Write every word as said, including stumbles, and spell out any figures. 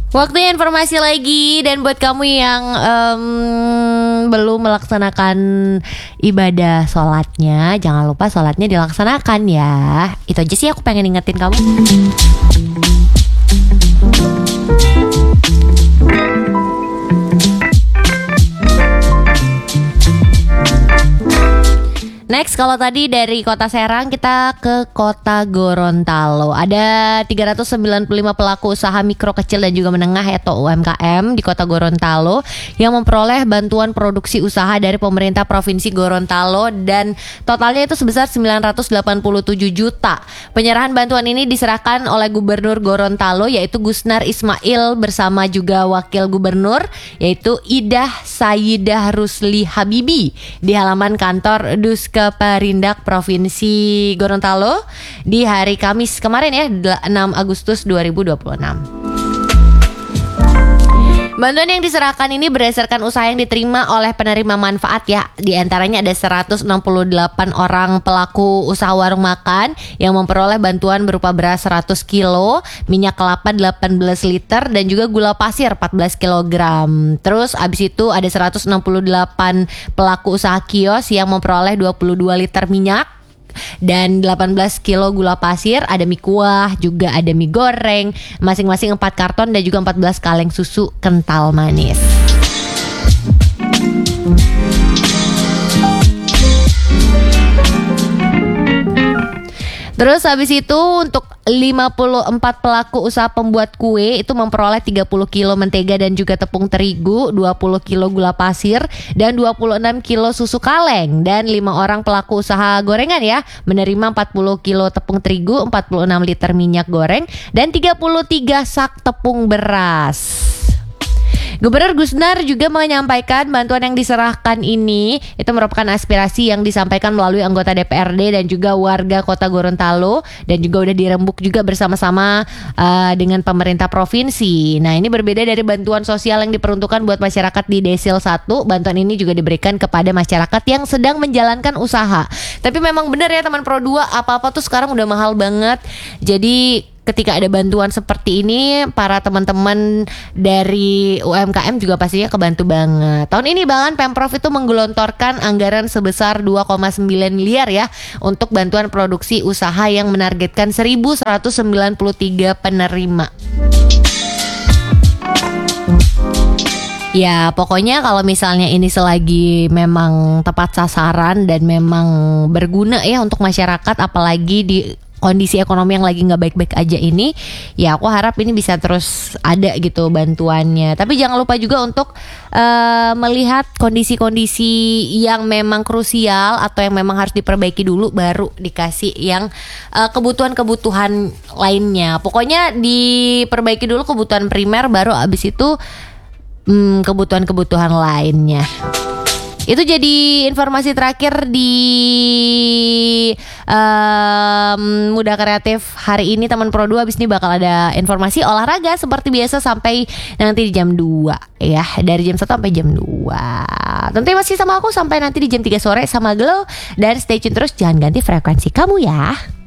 Waktunya informasi lagi. Dan buat kamu yang um, belum melaksanakan ibadah sholatnya, jangan lupa sholatnya dilaksanakan ya. Itu aja sih aku pengen ingetin kamu. Next, kalau tadi dari kota Serang kita ke kota Gorontalo. Ada tiga ratus sembilan puluh lima pelaku usaha mikro kecil dan juga menengah atau U M K M di kota Gorontalo yang memperoleh bantuan produksi usaha dari pemerintah Provinsi Gorontalo, dan totalnya itu sebesar sembilan ratus delapan puluh tujuh juta. Penyerahan bantuan ini diserahkan oleh Gubernur Gorontalo yaitu Gusnar Ismail bersama juga Wakil Gubernur yaitu Idah Sayyidah Rusli Habibi di halaman kantor Duska Perindak Provinsi Gorontalo di hari Kamis kemarin ya, enam Agustus dua ribu dua puluh enam. Bantuan yang diserahkan ini berdasarkan usaha yang diterima oleh penerima manfaat ya. Di antaranya ada seratus enam puluh delapan orang pelaku usaha warung makan yang memperoleh bantuan berupa beras seratus kilo, minyak kelapa delapan belas liter, dan juga gula pasir empat belas kilogram. Terus abis itu ada seratus enam puluh delapan pelaku usaha kios yang memperoleh dua puluh dua liter minyak dan delapan belas kilo gula pasir, ada mie kuah, juga ada mie goreng, masing-masing empat karton dan juga empat belas kaleng susu kental manis. Terus habis itu untuk lima puluh empat pelaku usaha pembuat kue itu memperoleh tiga puluh kilo mentega dan juga tepung terigu, dua puluh kilo gula pasir, dan dua puluh enam kilo susu kaleng. Dan lima orang pelaku usaha gorengan ya menerima empat puluh kilo tepung terigu, empat puluh enam liter minyak goreng, dan tiga puluh tiga sak tepung beras. Gubernur Gusnar juga menyampaikan bantuan yang diserahkan ini itu merupakan aspirasi yang disampaikan melalui anggota D P R D dan juga warga kota Gorontalo, dan juga udah dirembuk juga bersama-sama uh, dengan pemerintah provinsi. Nah, ini berbeda dari bantuan sosial yang diperuntukkan buat masyarakat di Desil satu. Bantuan ini juga diberikan kepada masyarakat yang sedang menjalankan usaha. Tapi memang benar ya teman Pro dua, apa-apa tuh sekarang udah mahal banget. Jadi ketika ada bantuan seperti ini, para teman-teman dari U M K M juga pastinya kebantu banget. Tahun ini bahkan Pemprov itu menggelontorkan anggaran sebesar dua koma sembilan miliar ya untuk bantuan produksi usaha yang menargetkan seribu seratus sembilan puluh tiga penerima. Ya pokoknya kalau misalnya ini selagi memang tepat sasaran dan memang berguna ya untuk masyarakat, apalagi di kondisi ekonomi yang lagi nggak baik-baik aja ini, ya aku harap ini bisa terus ada gitu bantuannya. Tapi jangan lupa juga untuk uh, melihat kondisi-kondisi yang memang krusial atau yang memang harus diperbaiki dulu, baru dikasih yang uh, kebutuhan-kebutuhan lainnya. Pokoknya diperbaiki dulu kebutuhan primer, baru abis itu hmm, kebutuhan-kebutuhan lainnya. Itu jadi informasi terakhir di um, Muda Kreatif hari ini teman Pro dua. Abis ini bakal ada informasi olahraga seperti biasa sampai nanti di jam dua ya. Dari jam satu sampai jam dua. Tentunya masih sama aku sampai nanti di jam tiga sore sama Glow. Dan stay tune terus, jangan ganti frekuensi kamu ya.